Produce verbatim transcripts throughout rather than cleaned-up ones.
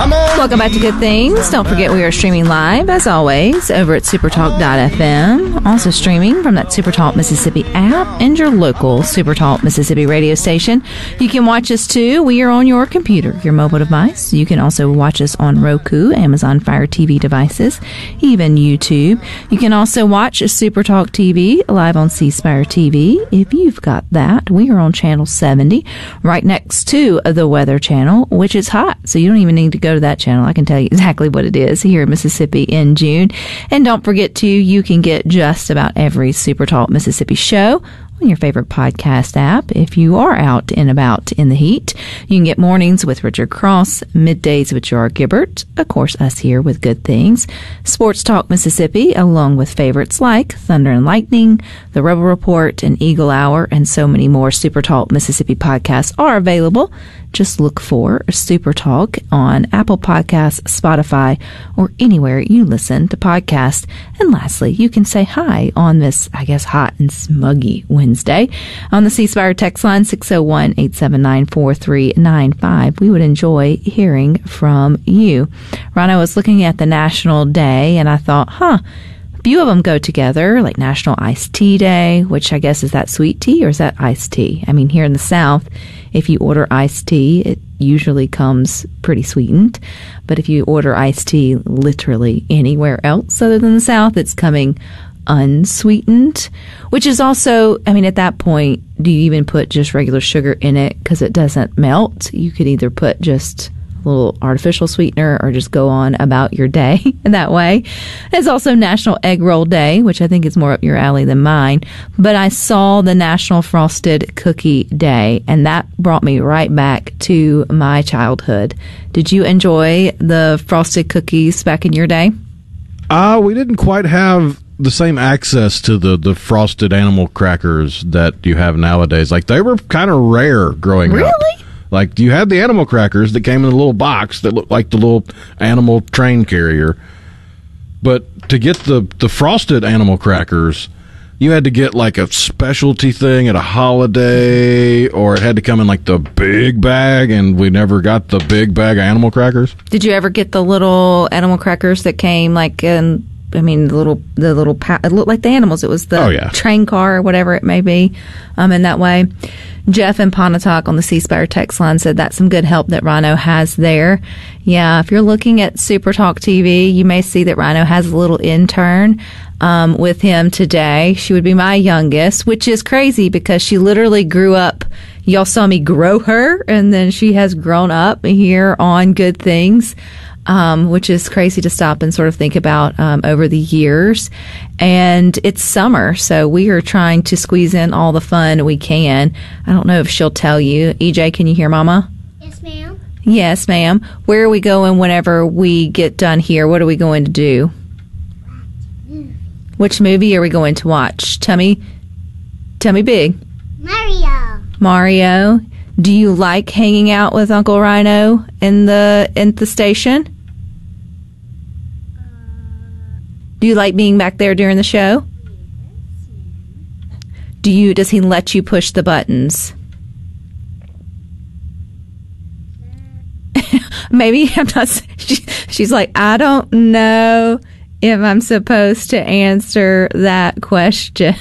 Welcome back to Good Things. Don't forget we are streaming live, as always, over at supertalk dot f m. Also streaming from that Supertalk Mississippi app and your local Supertalk Mississippi radio station. You can watch us, too. We are on your computer, your mobile device. You can also watch us on Roku, Amazon Fire T V devices, even YouTube. You can also watch Supertalk T V live on C Spire T V. If you've got that, we are on Channel seventy, right next to the Weather Channel, which is hot, so you don't even need to go to that channel. I can tell you exactly what it is here in Mississippi in June. And don't forget to, you can get just about every Super Talk Mississippi show on your favorite podcast app. If you are out and about in the heat, you can get mornings with Richard Cross, middays with Gerard Gibbert, of course us here with Good Things, Sports Talk Mississippi, along with favorites like Thunder and Lightning, The Rebel Report, and Eagle Hour, and so many more Super Talk Mississippi podcasts are available. Just look for Super Talk on Apple Podcasts, Spotify, or anywhere you listen to podcasts. And lastly, you can say hi on this, I guess, hot and smuggy Wednesday on the C Spire text line six oh one, eight seven nine, four three nine five. We would enjoy hearing from you. Rhino was looking at the National Day, and I thought, huh, a few of them go together, like National Iced Tea Day, which I guess is that sweet tea or is that iced tea? I mean, here in the South, if you order iced tea, it usually comes pretty sweetened. But if you order iced tea literally anywhere else other than the South, it's coming unsweetened, which is also, I mean, at that point, do you even put just regular sugar in it because it doesn't melt? You could either put just a little artificial sweetener or just go on about your day in that way. It's also National Egg Roll Day, which I think is more up your alley than mine. But I saw the National Frosted Cookie Day, and that brought me right back to my childhood. Did you enjoy the frosted cookies back in your day? Uh, we didn't quite have the same access to the, the frosted animal crackers that you have nowadays. Like, they were kind of rare growing really? up. Really? Like, you had the animal crackers that came in a little box that looked like the little animal train carrier. But to get the, the frosted animal crackers, you had to get, like, a specialty thing at a holiday, or it had to come in, like, the big bag, and we never got the big bag of animal crackers. Did you ever get the little animal crackers that came, like, in... I mean, the little, the little, pa- it looked like the animals. It was the oh, yeah. train car or whatever it may be, um, in that way. Jeff in Pontotoc on the C Spire text line said that's some good help that Rhino has there. Yeah, if you're looking at Super Talk T V, you may see that Rhino has a little intern, um, with him today. She would be my youngest, which is crazy because she literally grew up. Y'all saw me grow her, and then she has grown up here on Good Things. Um, which is crazy to stop and sort of think about um, over the years. And it's summer, so we are trying to squeeze in all the fun we can. I don't know if she'll tell you. E J, can you hear Mama? Yes, ma'am. Yes, ma'am. Where are we going whenever we get done here? What are we going to do? Which movie are we going to watch? Tell me, tell me big. Mario. Mario. Do you like hanging out with Uncle Rhino in the in the station? Do you like being back there during the show? Do you? Does he let you push the buttons? Maybe I'm not. She, she's like, I don't know if I'm supposed to answer that question.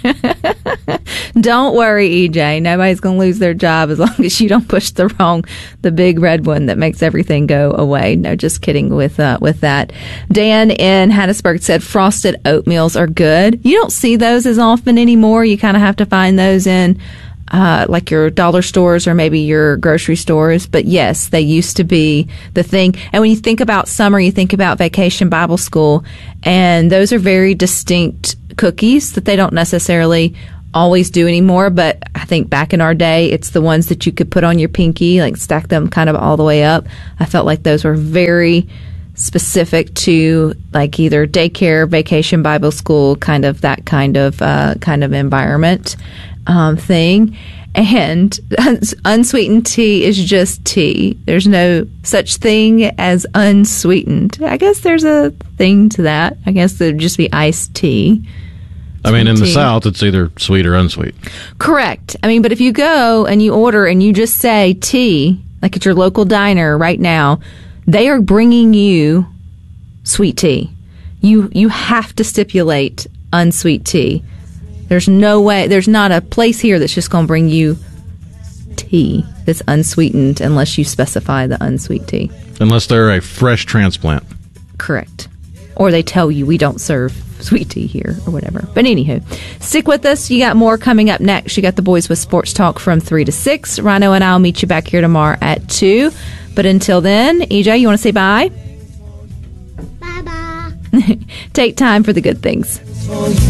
Don't worry, E J. Nobody's going to lose their job as long as you don't push the wrong, the big red one that makes everything go away. No, just kidding with uh, with that. Dan in Hattiesburg said frosted oatmeals are good. You don't see those as often anymore. You kind of have to find those in Uh, like your dollar stores or maybe your grocery stores. But yes, they used to be the thing. And when you think about summer, you think about Vacation Bible School, and those are very distinct cookies that they don't necessarily always do anymore. But I think back in our day, it's the ones that you could put on your pinky, like stack them kind of all the way up. I felt like those were very specific to like either daycare, Vacation Bible School, kind of that kind of uh, kind of environment. Um, thing. And unsweetened tea is just tea. There's no such thing as unsweetened. I guess there's a thing to that. I guess there'd just be iced tea. I mean, in the South, it's either sweet or unsweet. Correct. I mean, but if you go and you order and you just say tea, like at your local diner right now, They are bringing you sweet tea. You you have to stipulate unsweet tea. There's no way, there's not a place here that's just going to bring you tea that's unsweetened unless you specify the unsweet tea. Unless they're a fresh transplant. Correct. Or they tell you we don't serve sweet tea here or whatever. But anywho, stick with us. You got more coming up next. You got the boys with Sports Talk from three to six. Rhino and I will meet you back here tomorrow at two. But until then, E J, you want to say bye? Bye-bye. Take time for the good things.